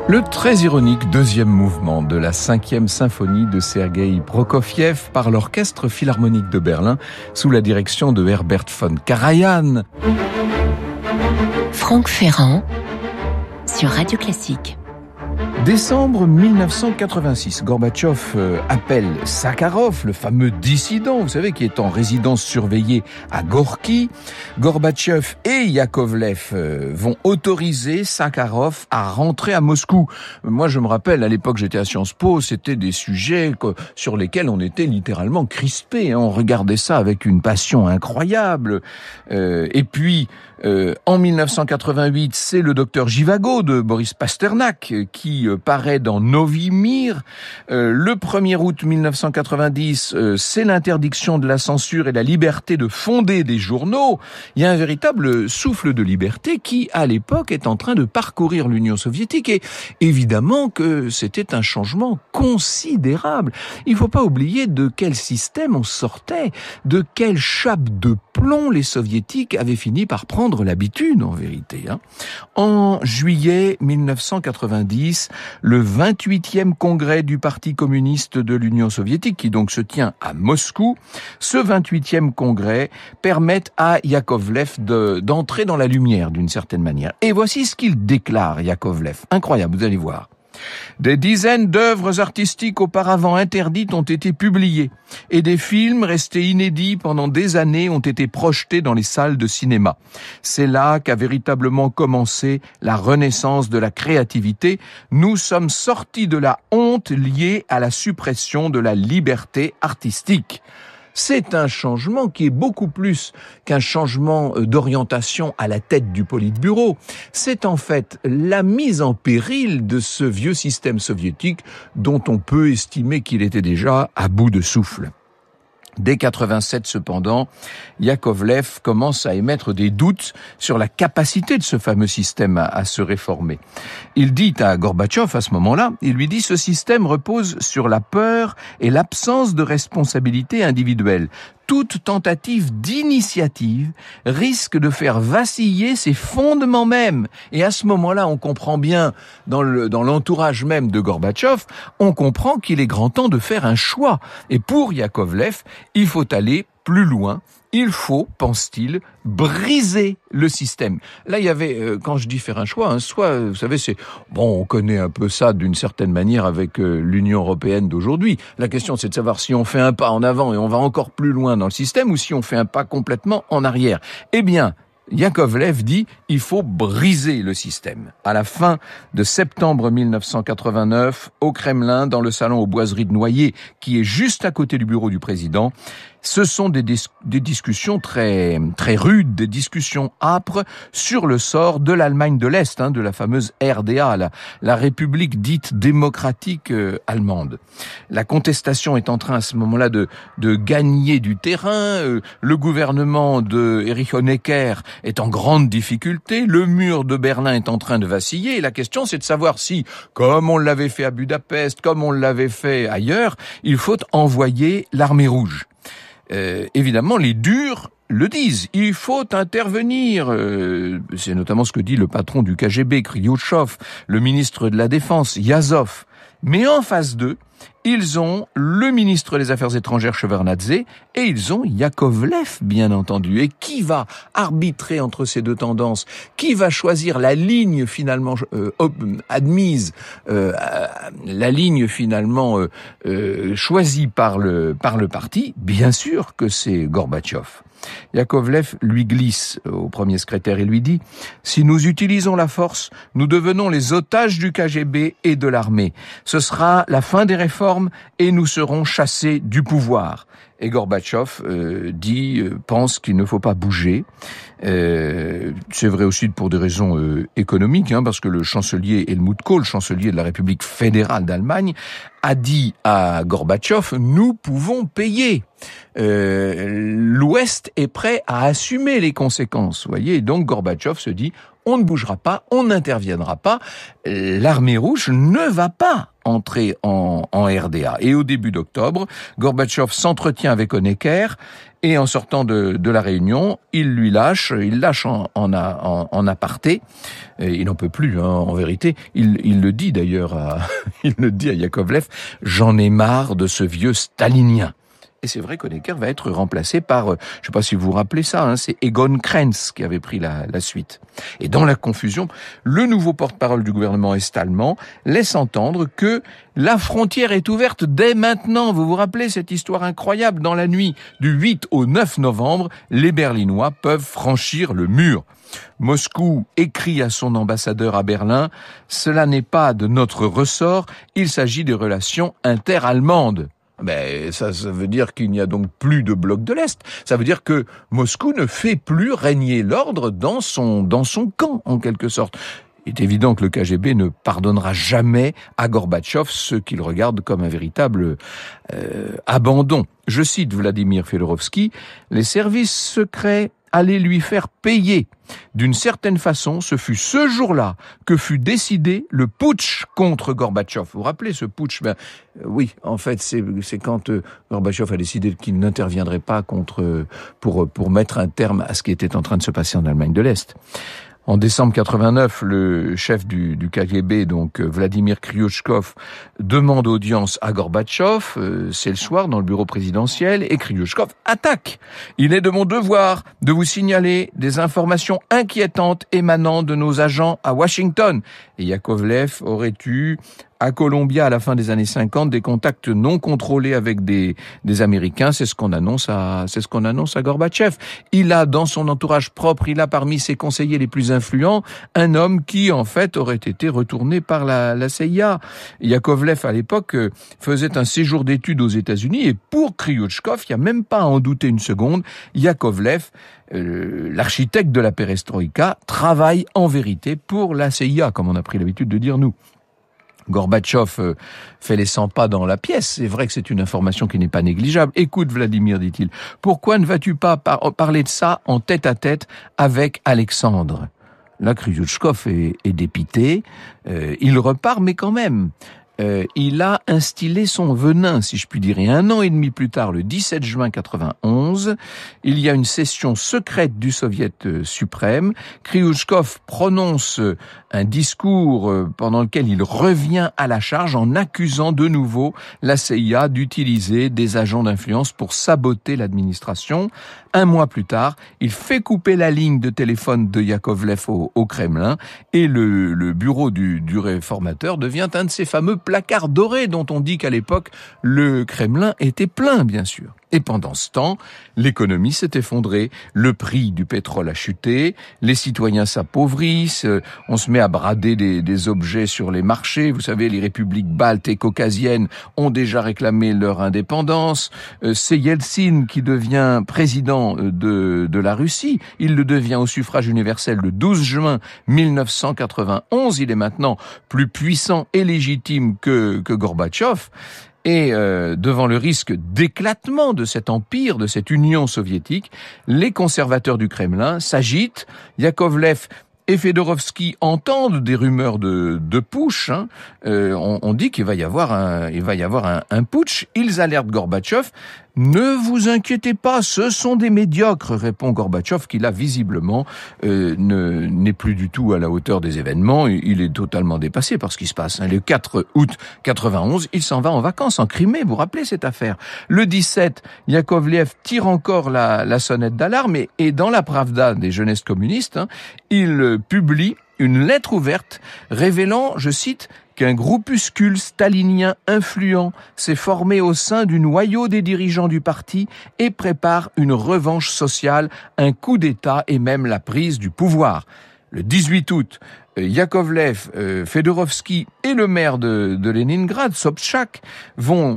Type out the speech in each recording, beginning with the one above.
Le très ironique deuxième mouvement de la 5e symphonie de Sergueï Prokofiev par l'Orchestre Philharmonique de Berlin sous la direction de Herbert von Karajan. Franck Ferrand sur Radio Classique. Décembre 1986, Gorbatchev appelle Sakharov, le fameux dissident, vous savez, qui est en résidence surveillée à Gorky. Gorbatchev et Yakovlev vont autoriser Sakharov à rentrer à Moscou. Moi, je me rappelle, à l'époque, j'étais à Sciences Po, c'était des sujets sur lesquels on était littéralement crispés. On regardait ça avec une passion incroyable. Et puis, en 1988, c'est le docteur Jivago de Boris Pasternak qui paraît dans Novi Mir. Le 1er août 1990, c'est l'interdiction de la censure et la liberté de fonder des journaux. Il y a un véritable souffle de liberté qui, à l'époque, est en train de parcourir l'Union soviétique. Et évidemment que c'était un changement considérable. Il ne faut pas oublier de quel système on sortait, de quelle chape de plomb les soviétiques avaient fini par prendre l'habitude, en vérité. En juillet 1990, le 28e congrès du Parti communiste de l'Union soviétique, qui donc se tient à Moscou, ce 28e congrès permet à Yakovlev d'entrer dans la lumière d'une certaine manière. Et voici ce qu'il déclare, Yakovlev. Incroyable, vous allez voir. Des dizaines d'œuvres artistiques auparavant interdites ont été publiées et des films restés inédits pendant des années ont été projetés dans les salles de cinéma. C'est là qu'a véritablement commencé la renaissance de la créativité. Nous sommes sortis de la honte liée à la suppression de la liberté artistique. C'est un changement qui est beaucoup plus qu'un changement d'orientation à la tête du Politburo. C'est en fait la mise en péril de ce vieux système soviétique dont on peut estimer qu'il était déjà à bout de souffle. Dès 87, cependant, Yakovlev commence à émettre des doutes sur la capacité de ce fameux système à se réformer. Il dit à Gorbatchev à ce moment-là, il lui dit « Ce système repose sur la peur et l'absence de responsabilité individuelle. Toute tentative d'initiative risque de faire vaciller ses fondements mêmes. » Et à ce moment-là, on comprend bien, dans l'entourage même de Gorbatchev, on comprend qu'il est grand temps de faire un choix. Et pour Yakovlev, il faut aller plus loin. Il faut, pense-t-il, briser le système. Là, il y avait, quand je dis faire un choix, vous savez, on connaît un peu ça d'une certaine manière avec l'Union européenne d'aujourd'hui. La question, c'est de savoir si on fait un pas en avant et on va encore plus loin dans le système ou si on fait un pas complètement en arrière. Eh bien, Yakovlev dit il faut briser le système. À la fin de septembre 1989, au Kremlin, dans le salon aux Boiseries de Noyer, qui est juste à côté du bureau du président, ce sont des discussions très très rudes, des discussions âpres sur le sort de l'Allemagne de l'Est, de la fameuse RDA, la République dite démocratique allemande. La contestation est en train à ce moment-là de gagner du terrain. Le gouvernement de Erich Honecker est en grande difficulté. Le mur de Berlin est en train de vaciller. Et la question, c'est de savoir si, comme on l'avait fait à Budapest, comme on l'avait fait ailleurs, il faut envoyer l'armée rouge. Évidemment, les durs le disent. Il faut intervenir. C'est notamment ce que dit le patron du KGB, Kryuchkov, le ministre de la Défense, Yazov. Mais en face d'eux, ils ont le ministre des Affaires étrangères, Shevardnadze, et ils ont Yakovlev, bien entendu. Et qui va arbitrer entre ces deux tendances? Qui va choisir la ligne finalement admise, la ligne finalement choisie par le parti? Bien sûr que c'est Gorbatchev. Yakovlev lui glisse au premier secrétaire et lui dit « Si nous utilisons la force, nous devenons les otages du KGB et de l'armée. Ce sera la fin des réformes et nous serons chassés du pouvoir. » Et Gorbatchev pense qu'il ne faut pas bouger. C'est vrai aussi pour des raisons économiques, parce que le chancelier Helmut Kohl, chancelier de la République fédérale d'Allemagne, a dit à Gorbatchev, nous pouvons payer. L'Ouest est prêt à assumer les conséquences, vous voyez. Et donc Gorbatchev se dit, on ne bougera pas, on n'interviendra pas. L'armée rouge ne va pas entrer en RDA. Et au début d'octobre, Gorbatchev s'entretient avec Honecker et en sortant de la réunion, il lâche en aparté. Et il n'en peut plus, en vérité. Il le dit d'ailleurs il le dit à Yakovlev, j'en ai marre de ce vieux stalinien. Et c'est vrai qu'Honecker va être remplacé par, je ne sais pas si vous vous rappelez ça, c'est Egon Krenz qui avait pris la suite. Et dans la confusion, le nouveau porte-parole du gouvernement est-allemand laisse entendre que la frontière est ouverte dès maintenant. Vous vous rappelez cette histoire incroyable? Dans la nuit du 8 au 9 novembre, les Berlinois peuvent franchir le mur. Moscou écrit à son ambassadeur à Berlin, cela n'est pas de notre ressort, il s'agit des relations inter-allemandes. Ben, ça veut dire qu'il n'y a donc plus de bloc de l'Est. Ça veut dire que Moscou ne fait plus régner l'ordre dans son camp, en quelque sorte. Il est évident que le KGB ne pardonnera jamais à Gorbatchev ce qu'il regarde comme un véritable abandon. Je cite Vladimir Fedorovski, « Les services secrets allaient lui faire payer. D'une certaine façon, ce fut ce jour-là que fut décidé le putsch contre Gorbatchev. » Vous vous rappelez ce putsch? Oui, en fait, c'est quand Gorbatchev a décidé qu'il n'interviendrait pas pour mettre un terme à ce qui était en train de se passer en Allemagne de l'Est. En décembre 89, le chef du KGB, donc Vladimir Kryuchkov, demande audience à Gorbatchev. C'est le soir dans le bureau présidentiel et Kryuchkov attaque. Il est de mon devoir de vous signaler des informations inquiétantes émanant de nos agents à Washington. Et Yakovlev aurait eu à Columbia, à la fin des années 50, des contacts non contrôlés avec des Américains. C'est ce qu'on annonce à Gorbatchev. Il a dans son entourage propre, il a parmi ses conseillers les plus influents, un homme qui, en fait, aurait été retourné par la CIA. Yakovlev, à l'époque, faisait un séjour d'études aux États-Unis et pour Kryuchkov, il n'y a même pas à en douter une seconde, Yakovlev, l'architecte de la perestroïka, travaille en vérité pour la CIA, comme on a pris l'habitude de dire nous. Gorbatchev fait les 100 pas dans la pièce. C'est vrai que c'est une information qui n'est pas négligeable. Écoute, Vladimir, dit-il, pourquoi ne vas-tu pas parler de ça en tête-à-tête avec Alexandre? Là, Kryuchkov est dépité. Il repart, mais quand même. Il a instillé son venin, si je puis dire. Et 1 an et demi plus tard, le 17 juin 91, il y a une session secrète du Soviet suprême. Kryuchkov prononce un discours pendant lequel il revient à la charge en accusant de nouveau la CIA d'utiliser des agents d'influence pour saboter l'administration. 1 mois plus tard, il fait couper la ligne de téléphone de Yakovlev au Kremlin et le bureau du réformateur devient un de ces fameux placards dorés dont on dit qu'à l'époque, le Kremlin était plein, bien sûr. Et pendant ce temps, l'économie s'est effondrée, le prix du pétrole a chuté, les citoyens s'appauvrissent, on se met à brader des objets sur les marchés. Vous savez, les républiques baltes et caucasiennes ont déjà réclamé leur indépendance. C'est Yeltsin qui devient président de la Russie. Il le devient au suffrage universel le 12 juin 1991. Il est maintenant plus puissant et légitime que Gorbatchev. Et devant le risque d'éclatement de cet empire, de cette Union soviétique, les conservateurs du Kremlin s'agitent. Yakovlev et Fedorovski entendent des rumeurs de putsch. On dit qu'il va y avoir un putsch. Ils alertent Gorbatchev. Ne vous inquiétez pas, ce sont des médiocres, répond Gorbatchev, qui là, visiblement, n'est plus du tout à la hauteur des événements. Il est totalement dépassé par ce qui se passe. Le 4 août 91, il s'en va en vacances en Crimée. Vous vous rappelez cette affaire? Le 17, Yakovlev tire encore la sonnette d'alarme et dans la Pravda des jeunesses communistes, il publie une lettre ouverte révélant, je cite, qu'un groupuscule stalinien influent s'est formé au sein du noyau des dirigeants du parti et prépare une revanche sociale, un coup d'État et même la prise du pouvoir. Le 18 août, Yakovlev, Fedorovski et le maire de Leningrad, Sobchak, vont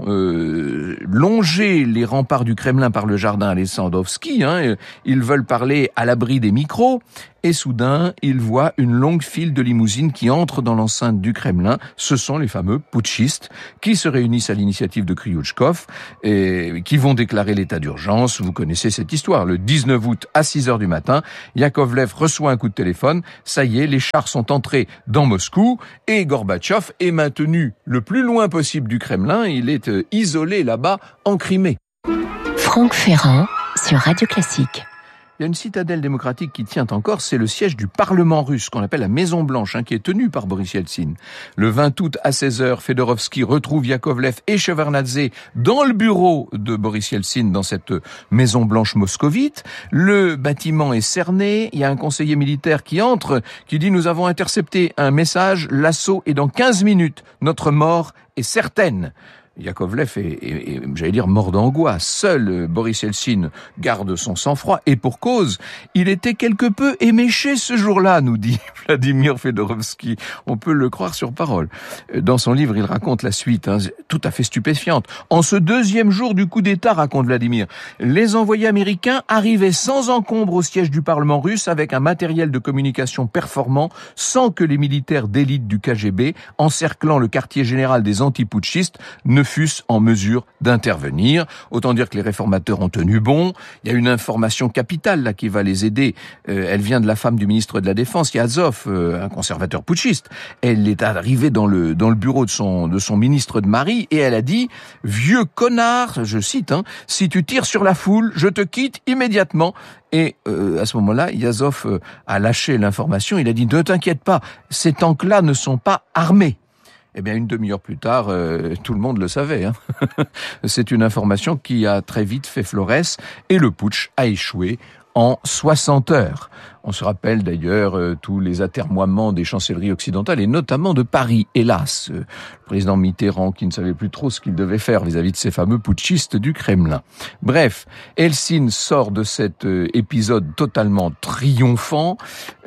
longer les remparts du Kremlin par le jardin Alexandrovski. Ils veulent parler à l'abri des micros. Et soudain, ils voient une longue file de limousines qui entrent dans l'enceinte du Kremlin. Ce sont les fameux putschistes qui se réunissent à l'initiative de Kryuchkov et qui vont déclarer l'état d'urgence. Vous connaissez cette histoire. Le 19 août à 6h du matin, Yakovlev reçoit un coup de téléphone. Ça y est, les chars sont entrés dans Moscou et Gorbatchev est maintenu le plus loin possible du Kremlin. Il est isolé là-bas en Crimée. Franck Ferrand sur Radio Classique. Il y a une citadelle démocratique qui tient encore, c'est le siège du Parlement russe, qu'on appelle la Maison Blanche, qui est tenue par Boris Yeltsin. Le 20 août à 16h, Fedorovski retrouve Yakovlev et Shevardnadze dans le bureau de Boris Yeltsin, dans cette Maison Blanche moscovite. Le bâtiment est cerné, il y a un conseiller militaire qui entre, qui dit « Nous avons intercepté un message, l'assaut est dans 15 minutes, notre mort est certaine ». Yakovlev est, j'allais dire, mort d'angoisse. Seul Boris Yeltsin garde son sang-froid, et pour cause, il était quelque peu éméché ce jour-là, nous dit Vladimir Fedorovski. On peut le croire sur parole. Dans son livre, il raconte la suite, tout à fait stupéfiante. En ce deuxième jour du coup d'État, raconte Vladimir, les envoyés américains arrivaient sans encombre au siège du Parlement russe avec un matériel de communication performant, sans que les militaires d'élite du KGB, encerclant le quartier général des anti-putschistes, ne fussent en mesure d'intervenir. Autant dire que les réformateurs ont tenu bon. Il y a une information capitale là qui va les aider. Elle vient de la femme du ministre de la Défense, Yazov, un conservateur putschiste. Elle est arrivée dans le bureau de son ministre de mari et elle a dit « Vieux connard, je cite, si tu tires sur la foule, je te quitte immédiatement ». Et à ce moment-là, Yazov a lâché l'information. Il a dit « Ne t'inquiète pas, ces tanks-là ne sont pas armés ». Eh bien, une demi-heure plus tard, tout le monde le savait. C'est une information qui a très vite fait florès et le putsch a échoué en 60 heures. On se rappelle d'ailleurs tous les atermoiements des chancelleries occidentales et notamment de Paris, hélas. Le président Mitterrand qui ne savait plus trop ce qu'il devait faire vis-à-vis de ces fameux putschistes du Kremlin. Bref, Yeltsin sort de cet épisode totalement triomphant.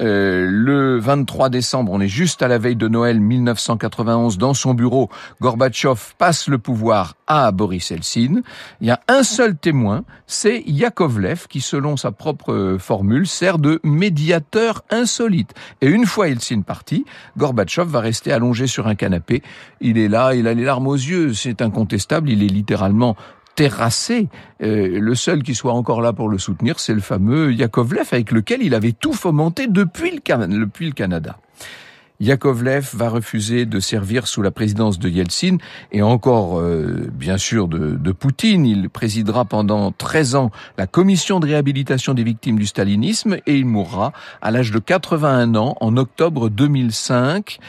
Le 23 décembre, on est juste à la veille de Noël 1991, dans son bureau, Gorbatchev passe le pouvoir à Boris Yeltsin. Il y a un seul témoin, c'est Yakovlev qui, selon sa propre formule, sert de médiateur insolite. Et une fois Yeltsin parti, Gorbatchev va rester allongé sur un canapé. Il est là, il a les larmes aux yeux, c'est incontestable, il est littéralement terrassé. Le seul qui soit encore là pour le soutenir, c'est le fameux Yakovlev avec lequel il avait tout fomenté depuis le Canada. Yakovlev va refuser de servir sous la présidence de Yeltsin et encore, bien sûr, de Poutine. Il présidera pendant 13 ans la commission de réhabilitation des victimes du stalinisme et il mourra à l'âge de 81 ans en octobre 2005.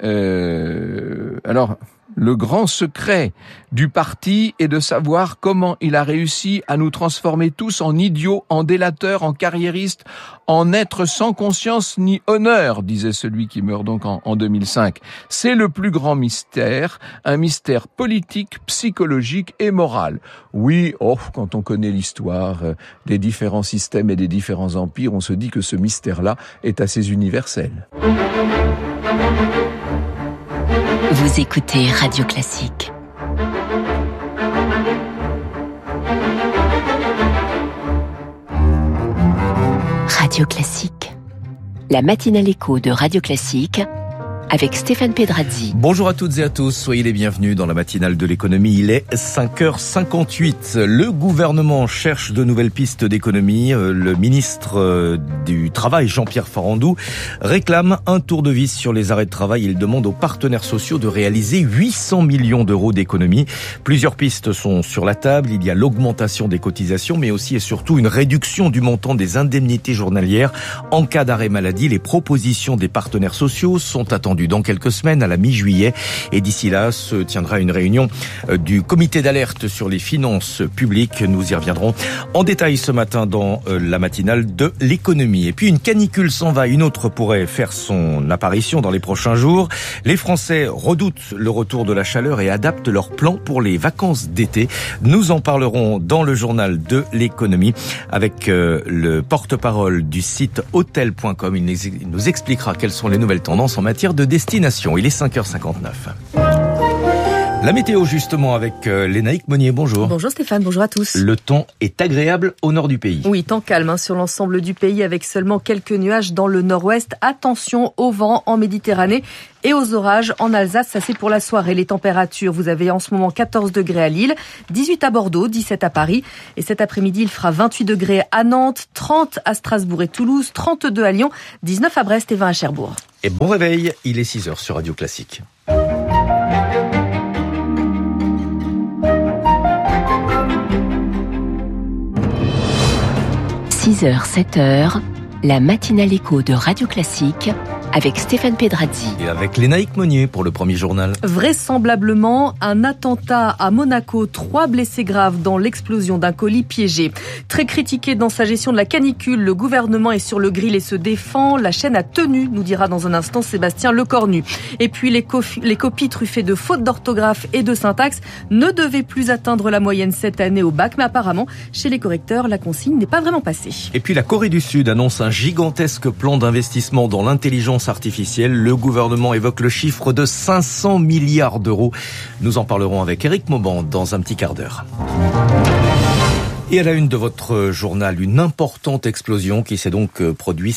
Alors, le grand secret du parti est de savoir comment il a réussi à nous transformer tous en idiots, en délateurs, en carriéristes, en êtres sans conscience ni honneur, disait celui qui meurt donc en 2005. C'est le plus grand mystère, un mystère politique, psychologique et moral. Oui, quand on connaît l'histoire des différents systèmes et des différents empires, on se dit que ce mystère-là est assez universel. Vous écoutez Radio Classique. Radio Classique. La matinale écho de Radio Classique avec Stéphane Pedrazzi. Bonjour à toutes et à tous, soyez les bienvenus dans la matinale de l'économie. Il est 5h58. Le gouvernement cherche de nouvelles pistes d'économie. Le ministre du Travail, Jean-Pierre Farandou, réclame un tour de vis sur les arrêts de travail. Il demande aux partenaires sociaux de réaliser 800 millions d'euros d'économies. Plusieurs pistes sont sur la table. Il y a l'augmentation des cotisations, mais aussi et surtout une réduction du montant des indemnités journalières en cas d'arrêt maladie. Les propositions des partenaires sociaux sont attendues attendu dans quelques semaines, à la mi-juillet. Et d'ici là, se tiendra une réunion du comité d'alerte sur les finances publiques. Nous y reviendrons en détail ce matin dans la matinale de l'économie. Et puis une canicule s'en va, une autre pourrait faire son apparition dans les prochains jours. Les Français redoutent le retour de la chaleur et adaptent leurs plans pour les vacances d'été. Nous en parlerons dans le journal de l'économie avec le porte-parole du site hotel.com. Il nous expliquera quelles sont les nouvelles tendances en matière de destination. Il est 5h59. La météo justement avec Lénaïque Monnier, bonjour. Bonjour Stéphane, bonjour à tous. Le temps est agréable au nord du pays. Oui, temps calme sur l'ensemble du pays avec seulement quelques nuages dans le nord-ouest. Attention au vent en Méditerranée et aux orages en Alsace, ça c'est pour la soirée. Les températures, vous avez en ce moment 14 degrés à Lille, 18 à Bordeaux, 17 à Paris. Et cet après-midi, il fera 28 degrés à Nantes, 30 à Strasbourg et Toulouse, 32 à Lyon, 19 à Brest et 20 à Cherbourg. Et bon réveil, il est 6h sur Radio Classique. 6h, 7h, la matinale écho de Radio Classique avec Stéphane Pedrazzi. Et avec Lénaïque Monnier pour le premier journal. Vraisemblablement, un attentat à Monaco, 3 blessés graves dans l'explosion d'un colis piégé. Très critiqué dans sa gestion de la canicule, le gouvernement est sur le grill et se défend. La chaîne a tenu, nous dira dans un instant Sébastien Lecornu. Et puis les copies truffées de fautes d'orthographe et de syntaxe ne devaient plus atteindre la moyenne cette année au bac, mais apparemment, chez les correcteurs, la consigne n'est pas vraiment passée. Et puis la Corée du Sud annonce un gigantesque plan d'investissement dans l'intelligence artificielle. Le gouvernement évoque le chiffre de 500 milliards d'euros. Nous en parlerons avec Éric Mauban dans un petit quart d'heure. Et à la une de votre journal, une importante explosion qui s'est donc produite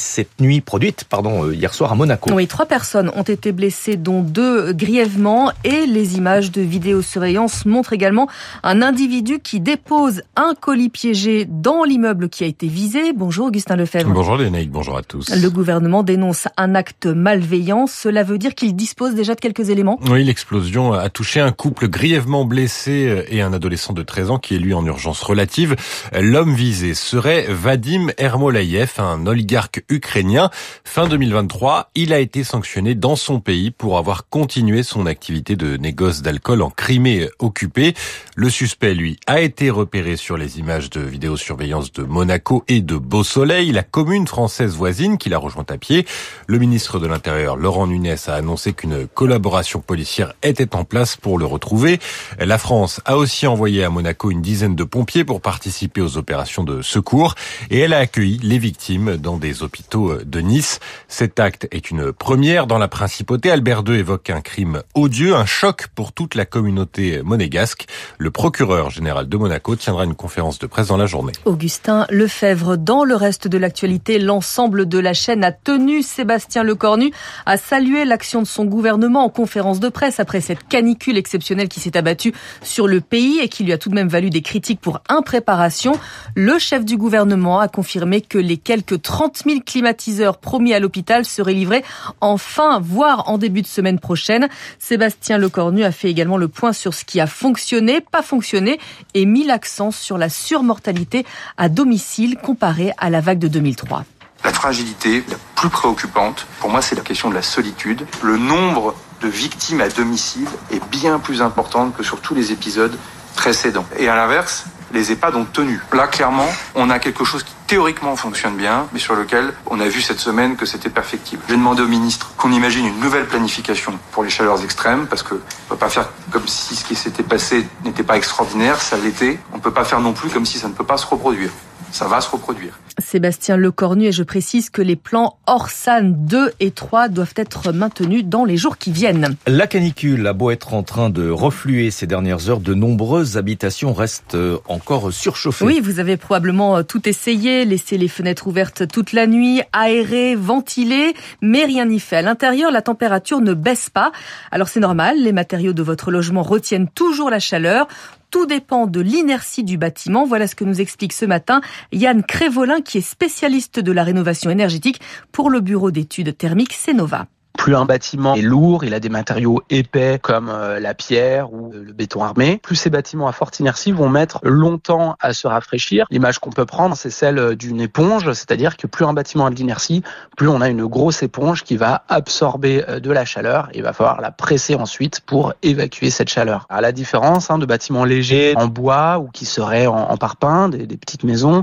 hier soir à Monaco. Oui, 3 personnes ont été blessées, dont 2 grièvement. Et les images de vidéosurveillance montrent également un individu qui dépose un colis piégé dans l'immeuble qui a été visé. Bonjour Augustin Lefebvre. Bonjour Lénaïque, bonjour à tous. Le gouvernement dénonce un acte malveillant. Cela veut dire qu'il dispose déjà de quelques éléments ? Oui, l'explosion a touché un couple grièvement blessé et un adolescent de 13 ans qui est lui en urgence relative. L'homme visé serait Vadim Ermolaïev, un oligarque ukrainien. Fin 2023, il a été sanctionné dans son pays pour avoir continué son activité de négoce d'alcool en Crimée occupée. Le suspect, lui, a été repéré sur les images de vidéosurveillance de Monaco et de Beausoleil, la commune française voisine qu'il a rejointe à pied. Le ministre de l'Intérieur, Laurent Nunez, a annoncé qu'une collaboration policière était en place pour le retrouver. La France a aussi envoyé à Monaco une dizaine de pompiers pour participer aux opérations de secours et elle a accueilli les victimes dans des hôpitaux de Nice. Cet acte est une première dans la principauté. Albert II évoque un crime odieux, un choc pour toute la communauté monégasque. Le procureur général de Monaco tiendra une conférence de presse dans la journée. Augustin Lefebvre, dans le reste de l'actualité, l'ensemble de la chaîne a tenu. Sébastien Lecornu a salué l'action de son gouvernement en conférence de presse après cette canicule exceptionnelle qui s'est abattue sur le pays et qui lui a tout de même valu des critiques pour impréparation. Le chef du gouvernement a confirmé que les quelques 30 000 climatiseurs promis à l'hôpital seraient livrés en fin, voire en début de semaine prochaine. Sébastien Lecornu a fait également le point sur ce qui a fonctionné, pas fonctionné, et mis l'accent sur la surmortalité à domicile comparée à la vague de 2003. La fragilité la plus préoccupante, pour moi, c'est la question de la solitude. Le nombre de victimes à domicile est bien plus important que sur tous les épisodes précédents. Et à l'inverse, les EHPAD ont tenu. Là, clairement, on a quelque chose qui théoriquement fonctionne bien, mais sur lequel on a vu cette semaine que c'était perfectible. J'ai demandé au ministre qu'on imagine une nouvelle planification pour les chaleurs extrêmes, parce qu'on ne peut pas faire comme si ce qui s'était passé n'était pas extraordinaire, ça l'était. On ne peut pas faire non plus comme si ça ne peut pas se reproduire. Ça va se reproduire. Sébastien Lecornu, et je précise que les plans Orsan 2 et 3 doivent être maintenus dans les jours qui viennent. La canicule a beau être en train de refluer ces dernières heures, de nombreuses habitations restent encore surchauffées. Oui, vous avez probablement tout essayé, laissé les fenêtres ouvertes toute la nuit, aéré, ventilé, mais rien n'y fait. À l'intérieur, la température ne baisse pas. Alors c'est normal, les matériaux de votre logement retiennent toujours la chaleur. Tout dépend de l'inertie du bâtiment. Voilà ce que nous explique ce matin Yann Crévolin, qui est spécialiste de la rénovation énergétique pour le bureau d'études thermiques Cénova. Plus un bâtiment est lourd, il a des matériaux épais comme la pierre ou le béton armé, plus ces bâtiments à forte inertie vont mettre longtemps à se rafraîchir. L'image qu'on peut prendre, c'est celle d'une éponge, c'est-à-dire que plus un bâtiment a de l'inertie, plus on a une grosse éponge qui va absorber de la chaleur. Il va falloir la presser ensuite pour évacuer cette chaleur. À la différence de bâtiments légers en bois ou qui seraient en parpaing, des petites maisons,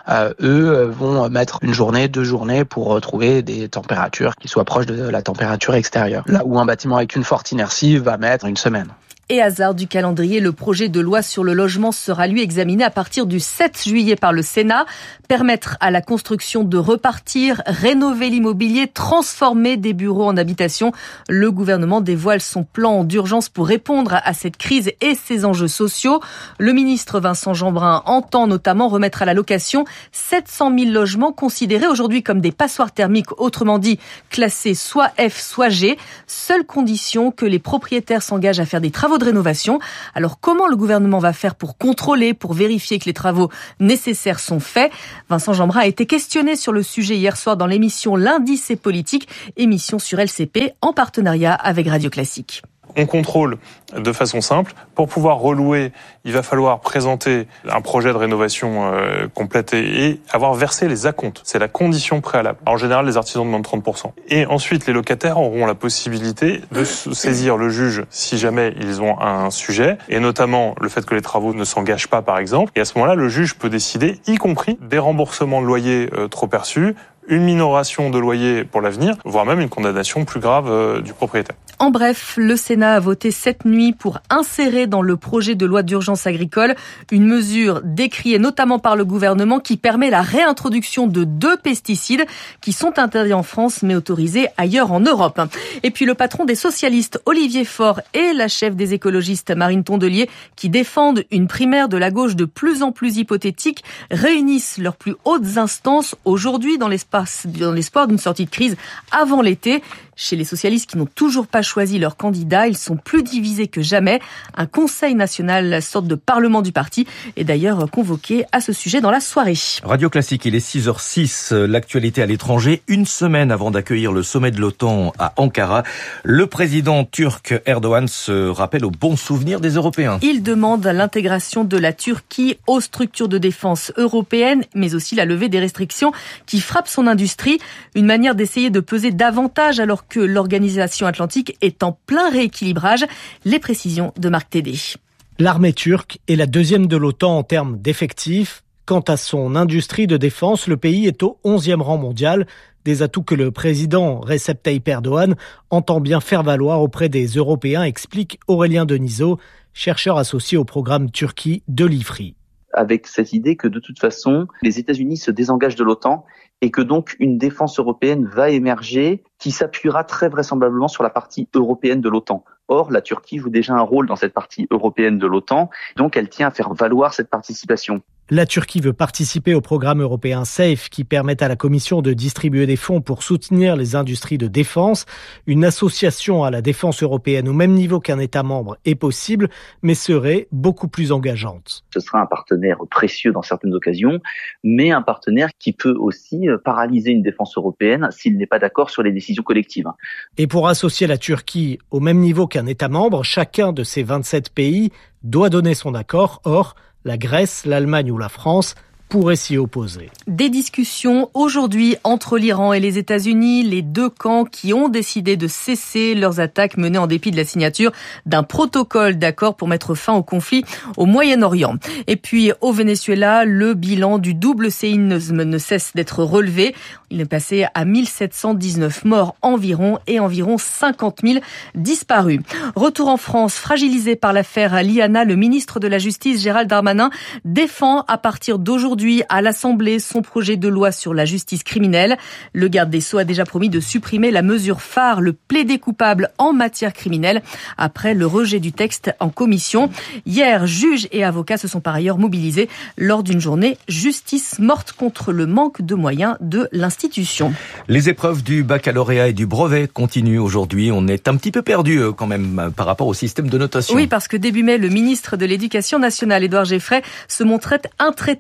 eux vont mettre une journée, 2 journées pour trouver des températures qui soient proches de la température extérieure. Là où un bâtiment avec une forte inertie va mettre une semaine. Et hasard du calendrier, le projet de loi sur le logement sera lui examiné à partir du 7 juillet par le Sénat. Permettre à la construction de repartir, rénover l'immobilier, transformer des bureaux en habitation. Le gouvernement dévoile son plan d'urgence pour répondre à cette crise et ses enjeux sociaux. Le ministre Vincent Jeanbrun entend notamment remettre à la location 700 000 logements considérés aujourd'hui comme des passoires thermiques, autrement dit classés soit F, soit G. Seule condition que les propriétaires s'engagent à faire des travaux de rénovation. Alors comment le gouvernement va faire pour contrôler, pour vérifier que les travaux nécessaires sont faits? Vincent Jeanbrun a été questionné sur le sujet hier soir dans l'émission Lundi c'est politique, émission sur LCP en partenariat avec Radio Classique. On contrôle de façon simple. Pour pouvoir relouer, il va falloir présenter un projet de rénovation complète et avoir versé les acomptes. C'est la condition préalable. En général, les artisans demandent 30%. Et ensuite, les locataires auront la possibilité de saisir le juge si jamais ils ont un sujet, et notamment le fait que les travaux ne s'engagent pas, par exemple. Et à ce moment-là, le juge peut décider, y compris des remboursements de loyers trop perçus, une minoration de loyer pour l'avenir, voire même une condamnation plus grave du propriétaire. En bref, le Sénat a voté cette nuit pour insérer dans le projet de loi d'urgence agricole une mesure décriée notamment par le gouvernement qui permet la réintroduction de 2 pesticides qui sont interdits en France mais autorisés ailleurs en Europe. Et puis le patron des socialistes Olivier Faure et la chef des écologistes Marine Tondelier qui défendent une primaire de la gauche de plus en plus hypothétique réunissent leurs plus hautes instances aujourd'hui dans l'espoir d'une sortie de crise avant l'été. Chez les socialistes qui n'ont toujours pas choisi leur candidat, ils sont plus divisés que jamais. Un conseil national, sorte de parlement du parti, est d'ailleurs convoqué à ce sujet dans la soirée. Radio Classique, il est 6h06, l'actualité à l'étranger. Une semaine avant d'accueillir le sommet de l'OTAN à Ankara, le président turc Erdogan se rappelle aux bons souvenirs des Européens. Il demande l'intégration de la Turquie aux structures de défense européennes, mais aussi la levée des restrictions qui frappent son industrie. Une manière d'essayer de peser davantage alors que l'organisation atlantique est en plein rééquilibrage. Les précisions de Marc Tédé. L'armée turque est la 2e de l'OTAN en termes d'effectifs. Quant à son industrie de défense, le pays est au 11e rang mondial. Des atouts que le président Recep Tayyip Erdogan entend bien faire valoir auprès des Européens, explique Aurélien Denisot, chercheur associé au programme Turquie de l'IFRI. Avec cette idée que de toute façon, les États-Unis se désengagent de l'OTAN et que donc une défense européenne va émerger qui s'appuiera très vraisemblablement sur la partie européenne de l'OTAN. Or, la Turquie joue déjà un rôle dans cette partie européenne de l'OTAN, donc elle tient à faire valoir cette participation. La Turquie veut participer au programme européen SAFE qui permet à la Commission de distribuer des fonds pour soutenir les industries de défense. Une association à la défense européenne au même niveau qu'un État membre est possible, mais serait beaucoup plus engageante. Ce sera un partenaire précieux dans certaines occasions, mais un partenaire qui peut aussi paralyser une défense européenne s'il n'est pas d'accord sur les décisions collectives. Et pour associer la Turquie au même niveau qu'un État membre, chacun de ces 27 pays doit donner son accord. Or, la Grèce, l'Allemagne ou la France pourraient s'y opposer. Des discussions aujourd'hui entre l'Iran et les États-Unis, les 2 camps qui ont décidé de cesser leurs attaques menées en dépit de la signature d'un protocole d'accord pour mettre fin au conflit au Moyen-Orient. Et puis au Venezuela, le bilan du double séisme ne cesse d'être relevé. Il est passé à 1719 morts environ et environ 50 000 disparus. Retour en France, fragilisé par l'affaire Liana, le ministre de la Justice Gérald Darmanin défend à partir d'aujourd'hui à l'Assemblée son projet de loi sur la justice criminelle. Le garde des Sceaux a déjà promis de supprimer la mesure phare, le plaider coupable en matière criminelle, après le rejet du texte en commission. Hier, juges et avocats se sont par ailleurs mobilisés lors d'une journée justice morte contre le manque de moyens de l'institution. Les épreuves du baccalauréat et du brevet continuent aujourd'hui. On est un petit peu perdu quand même par rapport au système de notation. Oui, parce que début mai, le ministre de l'Éducation nationale, Édouard Geffray, se montrait intraitable sur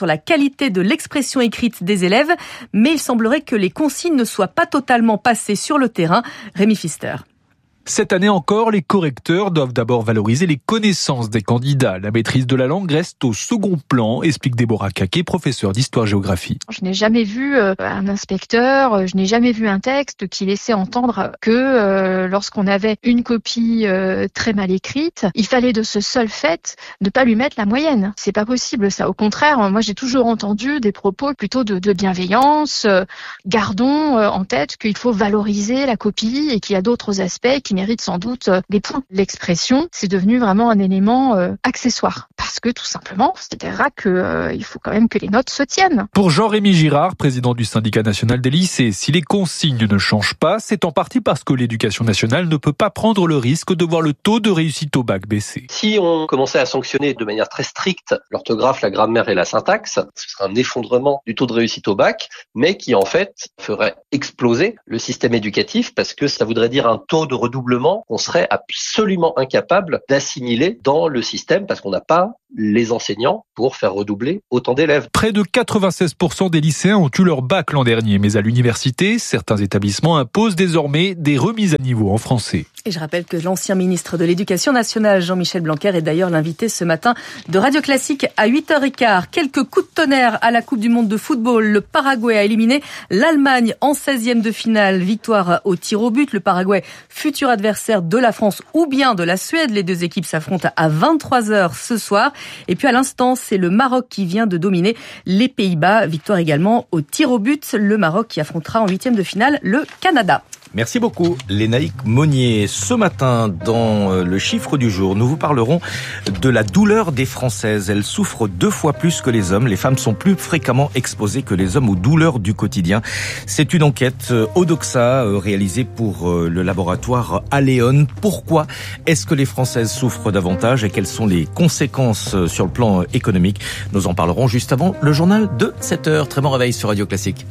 sur la qualité de l'expression écrite des élèves, mais il semblerait que les consignes ne soient pas totalement passées sur le terrain. Rémi Pfister. Cette année encore, les correcteurs doivent d'abord valoriser les connaissances des candidats. La maîtrise de la langue reste au second plan, explique Déborah Caquet, professeure d'histoire-géographie. Je n'ai jamais vu un inspecteur, je n'ai jamais vu un texte qui laissait entendre que lorsqu'on avait une copie très mal écrite, il fallait de ce seul fait ne pas lui mettre la moyenne. C'est pas possible ça. Au contraire, moi j'ai toujours entendu des propos plutôt de bienveillance. Gardons en tête qu'il faut valoriser la copie et qu'il y a d'autres aspects qui mérite sans doute des points. L'expression, c'est devenu vraiment un élément accessoire. Parce que tout simplement, c'est-à-dire qu'il faut quand même que les notes se tiennent. Pour Jean-Rémy Girard, président du syndicat national des lycées, si les consignes ne changent pas, c'est en partie parce que l'éducation nationale ne peut pas prendre le risque de voir le taux de réussite au bac baisser. Si on commençait à sanctionner de manière très stricte l'orthographe, la grammaire et la syntaxe, ce serait un effondrement du taux de réussite au bac, mais qui en fait ferait exploser le système éducatif parce que ça voudrait dire un taux de redoublement qu'on serait absolument incapable d'assimiler dans le système parce qu'on n'a pas les enseignants pour faire redoubler autant d'élèves. Près de 96% des lycéens ont eu leur bac l'an dernier, mais à l'université, certains établissements imposent désormais des remises à niveau en français. Et je rappelle que l'ancien ministre de l'Éducation nationale, Jean-Michel Blanquer, est d'ailleurs l'invité ce matin de Radio Classique à 8h15. Quelques coups de tonnerre à la Coupe du Monde de football. Le Paraguay a éliminé l'Allemagne en 16e de finale. Victoire au tir au but. Le Paraguay, futur adversaire de la France ou bien de la Suède. Les deux équipes s'affrontent à 23h ce soir. Et puis à l'instant, c'est le Maroc qui vient de dominer les Pays-Bas. Victoire également au tir au but. Le Maroc qui affrontera en 8e de finale le Canada. Merci beaucoup, Lénaïque Monnier. Ce matin, dans le chiffre du jour, nous vous parlerons de la douleur des Françaises. Elles souffrent 2 fois plus que les hommes. Les femmes sont plus fréquemment exposées que les hommes aux douleurs du quotidien. C'est une enquête Odoxa réalisée pour le laboratoire Aléon. Pourquoi est-ce que les Françaises souffrent davantage et quelles sont les conséquences sur le plan économique? Nous en parlerons juste avant le journal de 7h. Très bon réveil sur Radio Classique.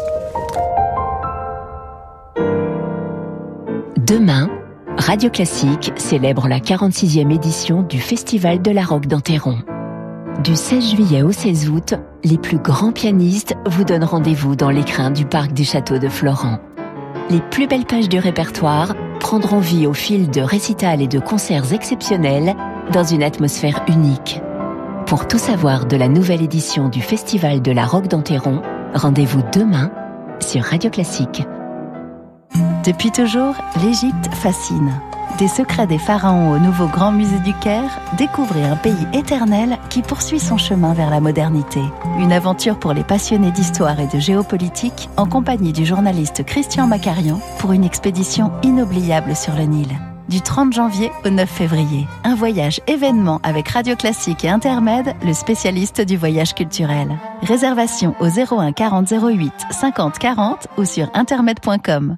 Demain, Radio Classique célèbre la 46e édition du Festival de la Roque d'Enterron. Du 16 juillet au 16 août, les plus grands pianistes vous donnent rendez-vous dans l'écrin du parc du château de Florent. Les plus belles pages du répertoire prendront vie au fil de récitals et de concerts exceptionnels dans une atmosphère unique. Pour tout savoir de la nouvelle édition du Festival de la Roque d'Enterron, rendez-vous demain sur Radio Classique. Depuis toujours, l'Égypte fascine. Des secrets des pharaons au nouveau Grand Musée du Caire, découvrez un pays éternel qui poursuit son chemin vers la modernité. Une aventure pour les passionnés d'histoire et de géopolitique en compagnie du journaliste Christian Macarian pour une expédition inoubliable sur le Nil. Du 30 janvier au 9 février. Un voyage événement avec Radio Classique et Intermed, le spécialiste du voyage culturel. Réservation au 01 40 08 50 40 ou sur intermed.com.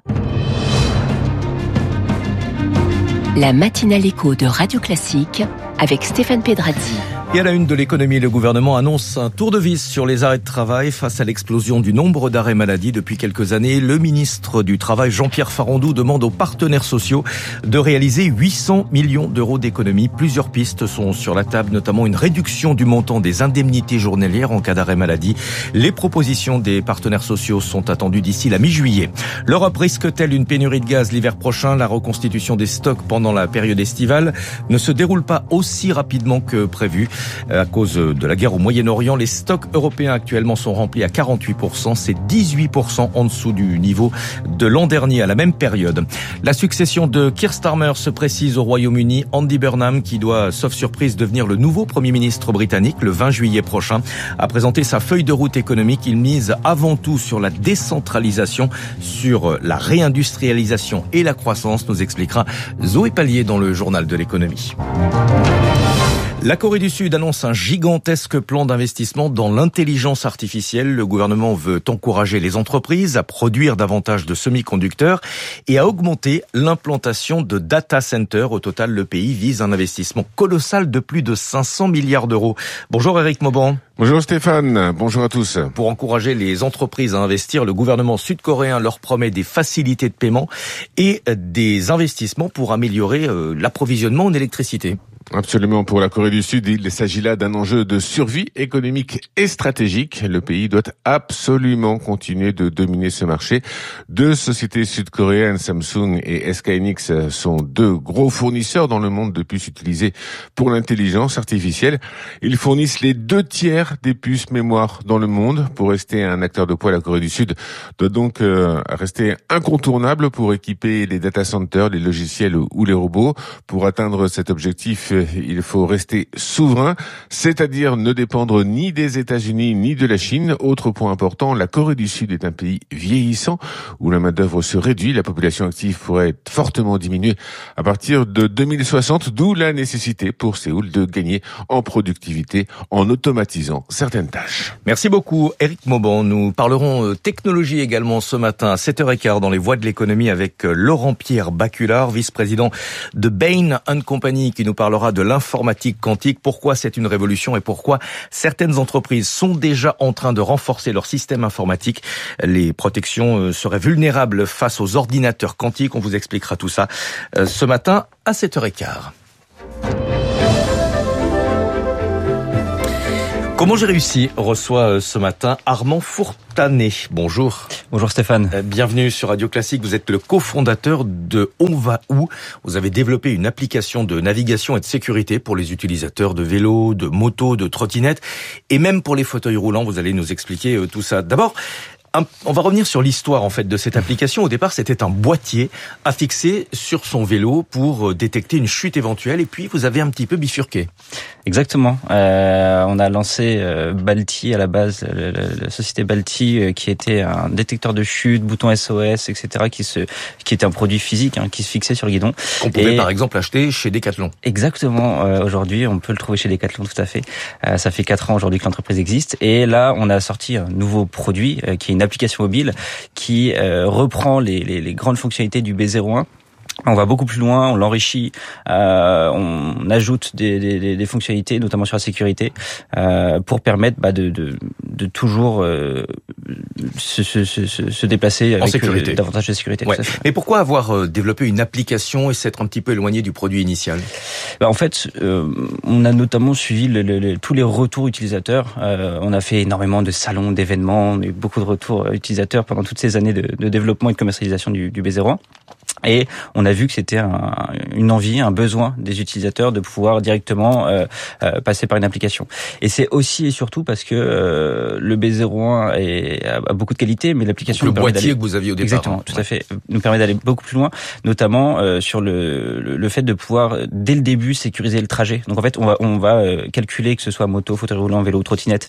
La matinale écho de Radio Classique avec Stéphane Pedrazzi. Et à la une de l'économie, le gouvernement annonce un tour de vis sur les arrêts de travail face à l'explosion du nombre d'arrêts maladie depuis quelques années. Le ministre du Travail, Jean-Pierre Farandou, demande aux partenaires sociaux de réaliser 800 millions d'euros d'économies. Plusieurs pistes sont sur la table, notamment une réduction du montant des indemnités journalières en cas d'arrêt maladie. Les propositions des partenaires sociaux sont attendues d'ici la mi-juillet. L'Europe risque-t-elle une pénurie de gaz l'hiver prochain? La reconstitution des stocks pendant la période estivale ne se déroule pas aussi rapidement que prévu. À cause de la guerre au Moyen-Orient, les stocks européens actuellement sont remplis à 48%. C'est 18% en dessous du niveau de l'an dernier à la même période. La succession de Keir Starmer se précise au Royaume-Uni. Andy Burnham, qui doit, sauf surprise, devenir le nouveau Premier ministre britannique le 20 juillet prochain, a présenté sa feuille de route économique. Il mise avant tout sur la décentralisation, sur la réindustrialisation et la croissance, nous expliquera Zoé Pallier dans le journal de l'économie. La Corée du Sud annonce un gigantesque plan d'investissement dans l'intelligence artificielle. Le gouvernement veut encourager les entreprises à produire davantage de semi-conducteurs et à augmenter l'implantation de data centers. Au total, le pays vise un investissement colossal de plus de 500 milliards d'euros. Bonjour Éric Mauban. Bonjour Stéphane, bonjour à tous. Pour encourager les entreprises à investir, le gouvernement sud-coréen leur promet des facilités de paiement et des investissements pour améliorer l'approvisionnement en électricité. Absolument, pour la Corée du Sud, il s'agit là d'un enjeu de survie économique et stratégique. Le pays doit absolument continuer de dominer ce marché. Deux sociétés sud-coréennes, Samsung et SK Hynix, sont deux gros fournisseurs dans le monde de puces utilisées pour l'intelligence artificielle. Ils fournissent les 2/3 des puces mémoire dans le monde. Pour rester un acteur de poids, la Corée du Sud doit donc rester incontournable pour équiper les data centers, les logiciels ou les robots. Pour atteindre cet objectif, il faut rester souverain, c'est-à-dire ne dépendre ni des États-Unis ni de la Chine. Autre point important, la Corée du Sud est un pays vieillissant où la main-d'œuvre se réduit. La population active pourrait fortement diminuer à partir de 2060, d'où la nécessité pour Séoul de gagner en productivité en automatisant certaines tâches. Merci beaucoup, Éric Mauban. Nous parlerons technologie également ce matin à 7h15 dans les voies de l'économie avec Laurent-Pierre Baculard, vice-président de Bain & Company, qui nous parlera de l'informatique quantique, pourquoi c'est une révolution et pourquoi certaines entreprises sont déjà en train de renforcer leur système informatique. Les protections seraient vulnérables face aux ordinateurs quantiques. On vous expliquera tout ça ce matin à 7h15. Comment j'ai réussi reçoit ce matin Armand Fourtanet. Bonjour. Bonjour Stéphane. Bienvenue sur Radio Classique. Vous êtes le cofondateur de On va où. Vous avez développé une application de navigation et de sécurité pour les utilisateurs de vélos, de motos, de trottinettes et même pour les fauteuils roulants. Vous allez nous expliquer tout ça. D'abord, on va revenir sur l'histoire en fait de cette application. Au départ, c'était un boîtier à fixer sur son vélo pour détecter une chute éventuelle. Et puis, vous avez un petit peu bifurqué. Exactement. On a lancé Balti à la base, la société Balti, qui était un détecteur de chute, bouton SOS, etc., qui était un produit physique, qui se fixait sur le guidon. Qu'on pouvait par exemple acheter chez Decathlon. Exactement. Aujourd'hui, on peut le trouver chez Decathlon, tout à fait. Ça fait 4 ans aujourd'hui que l'entreprise existe. Et là, on a sorti un nouveau produit qui est une application mobile qui reprend les grandes fonctionnalités du B01. On va beaucoup plus loin, on l'enrichit, on ajoute des fonctionnalités, notamment sur la sécurité, pour permettre de toujours se déplacer avec davantage de sécurité. Ouais. Mais pourquoi avoir développé une application et s'être un petit peu éloigné du produit initial ? En fait, on a notamment suivi tous les retours utilisateurs. On a fait énormément de salons, d'événements, on a eu beaucoup de retours utilisateurs pendant toutes ces années de développement et de commercialisation du B01. Et on a vu que c'était une envie, un besoin des utilisateurs de pouvoir directement passer par une application. Et c'est aussi et surtout parce que le B01 a beaucoup de qualité, mais l'application... Le boîtier que vous aviez au départ. Exactement, tout à fait. Nous permet d'aller beaucoup plus loin, notamment sur le fait de pouvoir, dès le début, sécuriser le trajet. Donc en fait, on va calculer, que ce soit moto, fauteuil roulant, vélo, trottinette,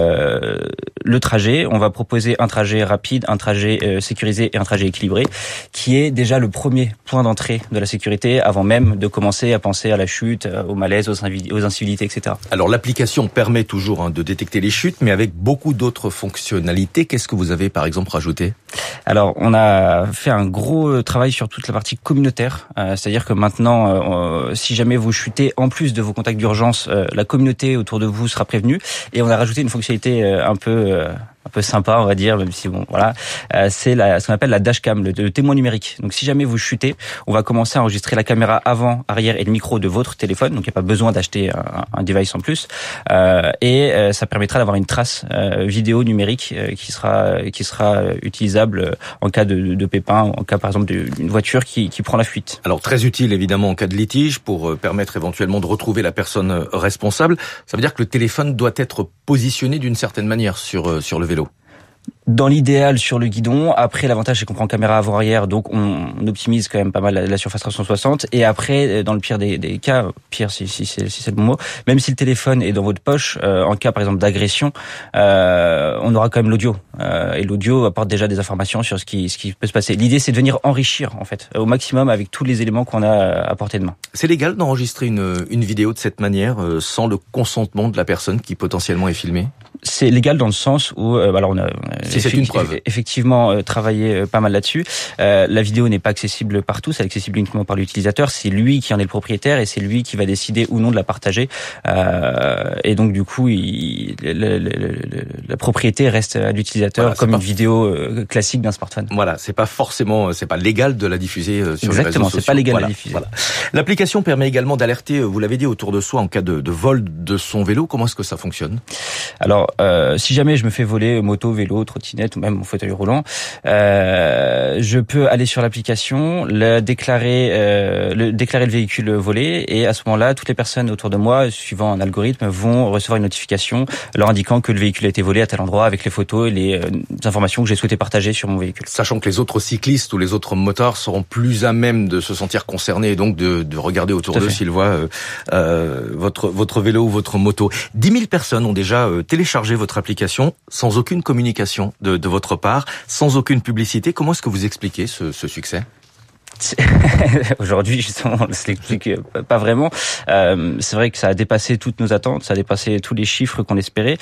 le trajet. On va proposer un trajet rapide, un trajet sécurisé et un trajet équilibré, qui est déjà le premier point d'entrée de la sécurité avant même de commencer à penser à la chute, au malaise, aux incivilités, etc. Alors l'application permet toujours de détecter les chutes, mais avec beaucoup d'autres fonctionnalités. Qu'est-ce que vous avez par exemple rajouté ? Alors on a fait un gros travail sur toute la partie communautaire, c'est-à-dire que maintenant, si jamais vous chutez, en plus de vos contacts d'urgence, la communauté autour de vous sera prévenue. Et on a rajouté une fonctionnalité un peu sympa, on va dire, même si c'est ce qu'on appelle la dashcam, le témoin numérique. Donc si jamais vous chutez, on va commencer à enregistrer la caméra avant, arrière et le micro de votre téléphone, donc il n'y a pas besoin d'acheter un device en plus, et ça permettra d'avoir une trace vidéo numérique qui sera utilisable en cas de pépin, en cas par exemple d'une voiture qui prend la fuite. Alors très utile évidemment en cas de litige pour permettre éventuellement de retrouver la personne responsable. Ça veut dire que le téléphone doit être positionné d'une certaine manière sur le vélo. Dans l'idéal sur le guidon. Après, l'avantage c'est qu'on prend caméra avant-arrière, donc on optimise quand même pas mal la surface 360. Et après, dans le pire des cas, pire si c'est le bon mot, même si le téléphone est dans votre poche, en cas par exemple d'agression, on aura quand même l'audio. Et l'audio apporte déjà des informations sur ce qui peut se passer. L'idée c'est de venir enrichir en fait au maximum avec tous les éléments qu'on a à portée de main. C'est légal d'enregistrer une vidéo de cette manière sans le consentement de la personne qui potentiellement est filmée ? C'est légal dans le sens où, alors on a si c'est une preuve. Effectivement, travailler pas mal là-dessus. La vidéo n'est pas accessible partout, c'est accessible uniquement par l'utilisateur. C'est lui qui en est le propriétaire et c'est lui qui va décider ou non de la partager. Et donc du coup, la propriété reste à l'utilisateur, comme une vidéo classique d'un smartphone. Voilà, c'est pas légal de la diffuser sur les réseaux sociaux. Exactement, c'est pas légal de la diffuser. Voilà. L'application permet également d'alerter, vous l'avez dit, autour de soi en cas de vol de son vélo. Comment est-ce que ça fonctionne? Alors, si jamais je me fais voler moto, vélo, trottinette ou même mon fauteuil roulant, je peux aller sur l'application, déclarer le véhicule volé, et à ce moment-là, toutes les personnes autour de moi, suivant un algorithme, vont recevoir une notification leur indiquant que le véhicule a été volé à tel endroit avec les photos et les informations que j'ai souhaité partager sur mon véhicule. Sachant que les autres cyclistes ou les autres motards seront plus à même de se sentir concernés et donc de regarder autour d'eux s'ils voient votre vélo ou votre moto. 10 000 personnes ont déjà téléchargé votre application sans aucune communication de votre part, sans aucune publicité. Comment est-ce que vous expliquez ce succès? Aujourd'hui, justement, on ne l'explique pas vraiment. C'est vrai que ça a dépassé toutes nos attentes, ça a dépassé tous les chiffres qu'on espérait.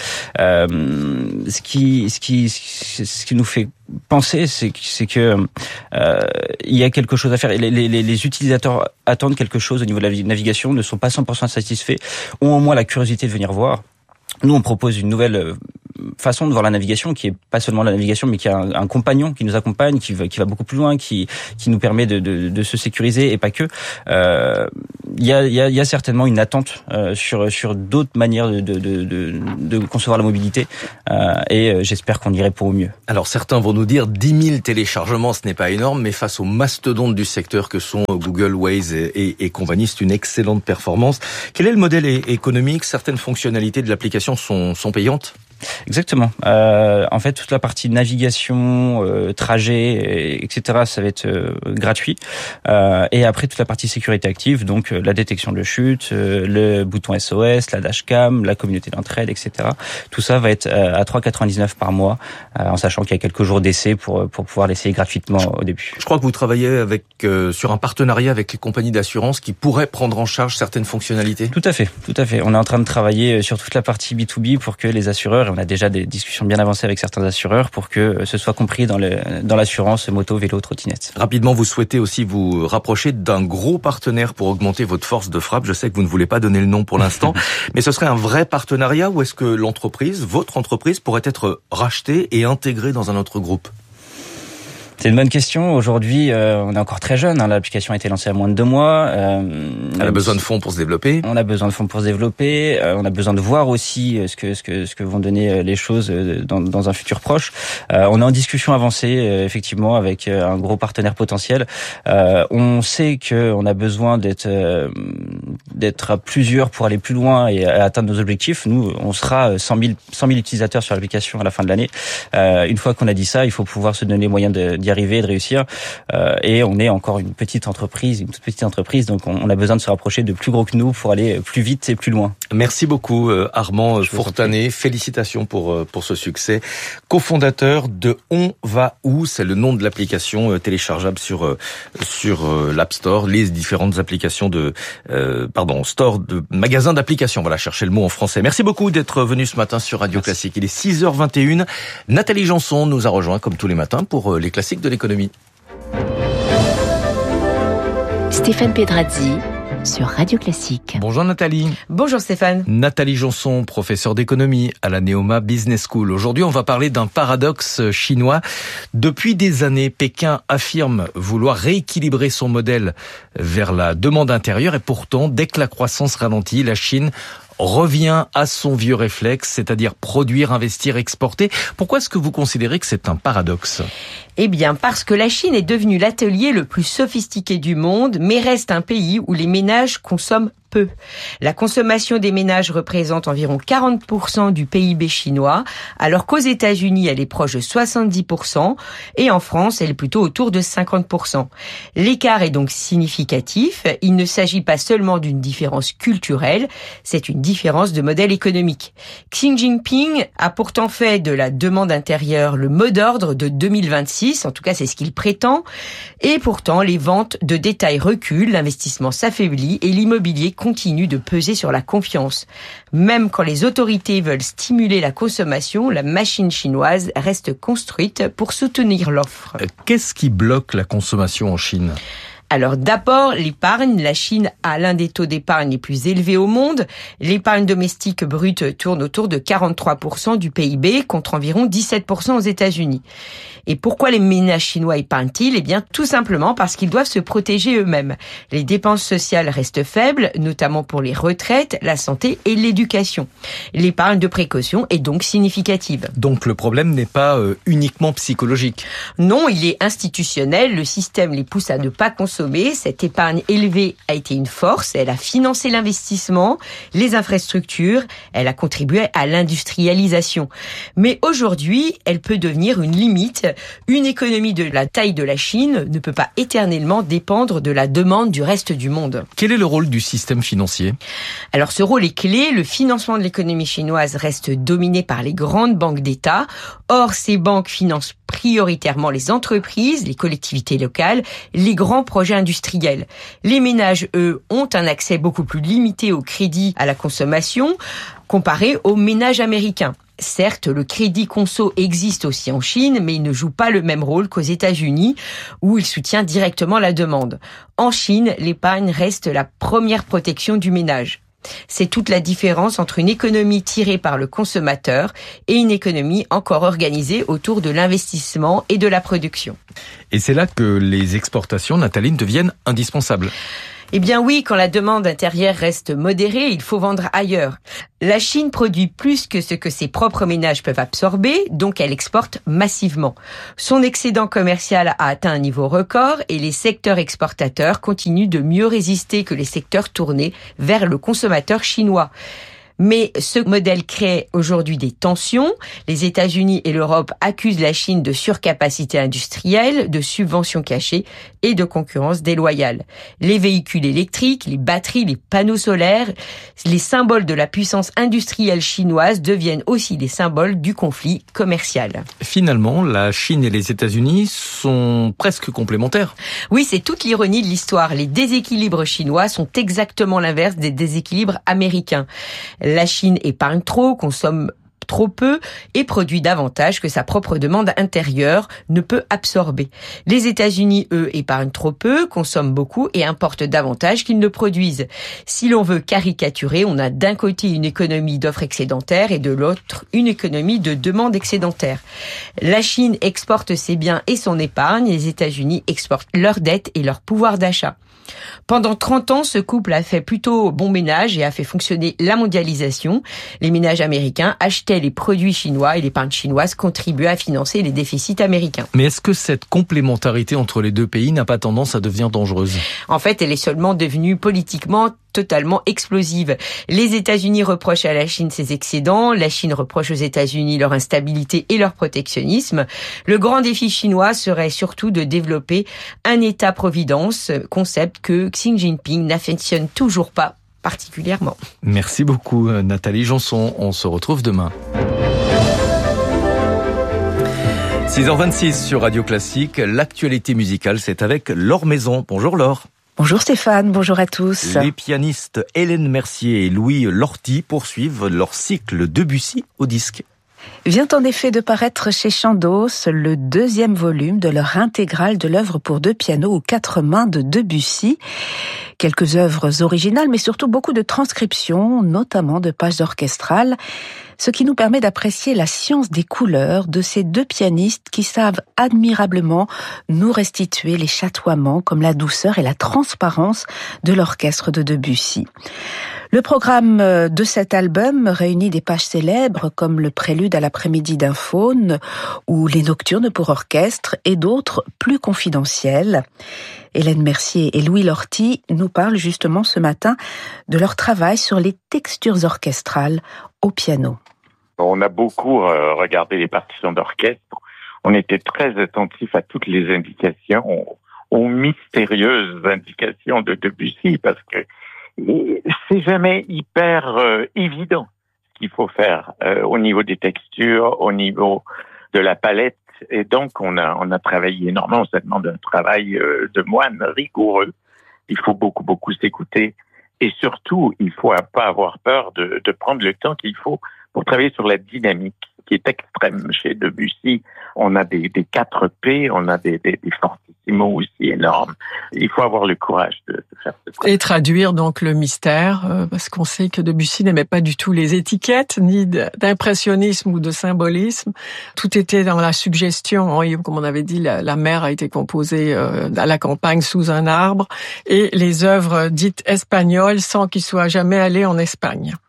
Ce qui nous fait penser, c'est que il y a quelque chose à faire. Les utilisateurs attendent quelque chose au niveau de la navigation, ne sont pas 100% satisfaits, ont au moins la curiosité de venir voir. Nous, on propose une nouvelle façon de voir la navigation, qui est pas seulement la navigation, mais qui a un compagnon qui nous accompagne, qui va beaucoup plus loin, qui nous permet de se sécuriser, et pas que. Il y a certainement une attente sur d'autres manières de concevoir la mobilité, et j'espère qu'on irait pour au mieux. Alors certains vont nous dire 10 000 téléchargements, ce n'est pas énorme, mais face aux mastodontes du secteur que sont Google, Waze et compagnie, c'est une excellente performance. Quel est le modèle économique? Certaines fonctionnalités de l'application sont payantes? Exactement. En fait, toute la partie navigation, trajet, etc., ça va être gratuit. Et après, toute la partie sécurité active, donc la détection de chute, le bouton SOS, la dashcam, la communauté d'entraide, etc. Tout ça va être à 3,99 par mois, en sachant qu'il y a quelques jours d'essai pour pouvoir l'essayer gratuitement au début. Je crois que vous travaillez sur un partenariat avec les compagnies d'assurance qui pourraient prendre en charge certaines fonctionnalités. Tout à fait. On est en train de travailler sur toute la partie B2B pour que les assureurs, et on a déjà des discussions bien avancées avec certains assureurs pour que ce soit compris dans l'assurance moto, vélo, trottinette. Rapidement, vous souhaitez aussi vous rapprocher d'un gros partenaire pour augmenter votre force de frappe. Je sais que vous ne voulez pas donner le nom pour l'instant, mais ce serait un vrai partenariat, ou est-ce que votre entreprise pourrait être rachetée et intégrée dans un autre groupe? C'est une bonne question. Aujourd'hui, on est encore très jeune. L'application a été lancée à moins de 2 mois. On a besoin de fonds pour se développer. On a besoin besoin de voir aussi ce que vont donner les choses dans un futur proche. On est en discussion avancée, effectivement, avec un gros partenaire potentiel. On sait que on a besoin d'être à plusieurs pour aller plus loin et atteindre nos objectifs. Nous, on sera 100 000 utilisateurs sur l'application à la fin de l'année. Une fois qu'on a dit ça, il faut pouvoir se donner les moyens d'y arriver, de réussir. Et on est encore une toute petite entreprise, donc on a besoin de se rapprocher de plus gros que nous pour aller plus vite et plus loin. Merci beaucoup Armand Fourtanet. Félicitations pour ce succès. Cofondateur de On Va Où, c'est le nom de l'application téléchargeable sur l'App Store, les différentes applications store de magasins d'applications. Voilà, cherchez le mot en français. Merci beaucoup d'être venu ce matin sur Radio Classique. Il est 6h21. Nathalie Janson nous a rejoint comme tous les matins pour les classiques de l'économie. Stéphane Pedrazzi sur Radio Classique. Bonjour Nathalie. Bonjour Stéphane. Nathalie Janson, professeure d'économie à la Neoma Business School. Aujourd'hui, on va parler d'un paradoxe chinois. Depuis des années, Pékin affirme vouloir rééquilibrer son modèle vers la demande intérieure et pourtant, dès que la croissance ralentit, la Chine revient à son vieux réflexe, c'est-à-dire produire, investir, exporter. Pourquoi est-ce que vous considérez que c'est un paradoxe ? Eh bien, parce que la Chine est devenue l'atelier le plus sophistiqué du monde, mais reste un pays où les ménages consomment peu. La consommation des ménages représente environ 40% du PIB chinois, alors qu'aux États-Unis, elle est proche de 70%, et en France, elle est plutôt autour de 50%. L'écart est donc significatif. Il ne s'agit pas seulement d'une différence culturelle, c'est une différence de modèle économique. Xi Jinping a pourtant fait de la demande intérieure le mot d'ordre de 2026, en tout cas c'est ce qu'il prétend, et pourtant les ventes de détail reculent, l'investissement s'affaiblit et l'immobilier continue de peser sur la confiance. Même quand les autorités veulent stimuler la consommation, la machine chinoise reste construite pour soutenir l'offre. Qu'est-ce qui bloque la consommation en Chine ? Alors d'abord, l'épargne. La Chine a l'un des taux d'épargne les plus élevés au monde. L'épargne domestique brute tourne autour de 43% du PIB contre environ 17% aux États-Unis. Et pourquoi les ménages chinois épargnent-ils ? Eh bien, tout simplement parce qu'ils doivent se protéger eux-mêmes. Les dépenses sociales restent faibles, notamment pour les retraites, la santé et l'éducation. L'épargne de précaution est donc significative. Donc le problème n'est pas uniquement psychologique. Non, il est institutionnel. Le système les pousse à ne pas consommer. Cette épargne élevée a été une force. Elle a financé l'investissement, les infrastructures. Elle a contribué à l'industrialisation. Mais aujourd'hui, elle peut devenir une limite. Une économie de la taille de la Chine ne peut pas éternellement dépendre de la demande du reste du monde. Quel est le rôle du système financier ? Alors ce rôle est clé. Le financement de l'économie chinoise reste dominé par les grandes banques d'État. Or, ces banques financent prioritairement les entreprises, les collectivités locales, les grands projets industriels. Les ménages, eux, ont un accès beaucoup plus limité au crédit à la consommation comparé aux ménages américains. Certes, le crédit conso existe aussi en Chine, mais il ne joue pas le même rôle qu'aux États-Unis, où il soutient directement la demande. En Chine, l'épargne reste la première protection du ménage. C'est toute la différence entre une économie tirée par le consommateur et une économie encore organisée autour de l'investissement et de la production. Et c'est là que les exportations nathalines deviennent indispensables. Eh bien oui, quand la demande intérieure reste modérée, il faut vendre ailleurs. La Chine produit plus que ce que ses propres ménages peuvent absorber, donc elle exporte massivement. Son excédent commercial a atteint un niveau record et les secteurs exportateurs continuent de mieux résister que les secteurs tournés vers le consommateur chinois. Mais ce modèle crée aujourd'hui des tensions. Les États-Unis et l'Europe accusent la Chine de surcapacité industrielle, de subventions cachées et de concurrence déloyale. Les véhicules électriques, les batteries, les panneaux solaires, les symboles de la puissance industrielle chinoise deviennent aussi des symboles du conflit commercial. Finalement, la Chine et les États-Unis sont presque complémentaires. Oui, c'est toute l'ironie de l'histoire. Les déséquilibres chinois sont exactement l'inverse des déséquilibres américains. La Chine épargne trop, consomme trop peu et produit davantage que sa propre demande intérieure ne peut absorber. Les États-Unis, eux, épargnent trop peu, consomment beaucoup et importent davantage qu'ils ne produisent. Si l'on veut caricaturer, on a d'un côté une économie d'offres excédentaires et de l'autre une économie de demande excédentaire. La Chine exporte ses biens et son épargne, les États-Unis exportent leurs dettes et leur pouvoir d'achat. Pendant 30 ans, ce couple a fait plutôt bon ménage et a fait fonctionner la mondialisation. Les ménages américains achetaient les produits chinois et l'épargne chinoise contribuait à financer les déficits américains. Mais est-ce que cette complémentarité entre les deux pays n'a pas tendance à devenir dangereuse ? En fait, elle est seulement devenue politiquement totalement explosive. Les États-Unis reprochent à la Chine ses excédents, la Chine reproche aux États-Unis leur instabilité et leur protectionnisme. Le grand défi chinois serait surtout de développer un État-providence, concept que Xi Jinping n'affectionne toujours pas particulièrement. Merci beaucoup Nathalie Janson, on se retrouve demain. 6h26 sur Radio Classique, l'actualité musicale c'est avec Laure Maison. Bonjour Laure. Bonjour Stéphane, bonjour à tous. Les pianistes Hélène Mercier et Louis Lorty poursuivent leur cycle Debussy au disque. Vient en effet de paraître chez Chandos le 2e volume de leur intégrale de l'œuvre pour 2 pianos aux 4 mains de Debussy. Quelques œuvres originales, mais surtout beaucoup de transcriptions, notamment de pages orchestrales, ce qui nous permet d'apprécier la science des couleurs de ces 2 pianistes qui savent admirablement nous restituer les chatoiements comme la douceur et la transparence de l'orchestre de Debussy. Le programme de cet album réunit des pages célèbres comme le prélude à l'après-midi d'un faune ou les nocturnes pour orchestre et d'autres plus confidentielles. Hélène Mercier et Louis Lorty nous parlent justement ce matin de leur travail sur les textures orchestrales au piano. On a beaucoup regardé les partitions d'orchestre. On était très attentifs à toutes les indications, aux mystérieuses indications de Debussy, parce que c'est jamais hyper évident ce qu'il faut faire au niveau des textures, au niveau de la palette. Et donc, on a travaillé énormément. Ça demande un travail de moine rigoureux. Il faut beaucoup s'écouter Et surtout, il faut pas avoir peur de prendre le temps qu'il faut pour travailler sur la dynamique, qui est extrême chez Debussy. On a des 4 P, on a des fortissimo aussi énormes. Il faut avoir le courage de faire ce travail. Et traduire donc le mystère, parce qu'on sait que Debussy n'aimait pas du tout les étiquettes, ni d'impressionnisme ou de symbolisme. Tout était dans la suggestion. Comme on avait dit, la mer a été composée à la campagne sous un arbre, et les œuvres dites espagnoles sans qu'il soit jamais allé en Espagne.